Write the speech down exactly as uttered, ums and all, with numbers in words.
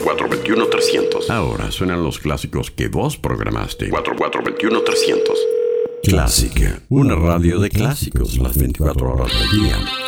cuatro dos uno trescientos. Ahora suenan los clásicos que vos programaste. cuatro cuatro dos uno trescientos. Clásica, una radio de clásicos las veinticuatro horas del día.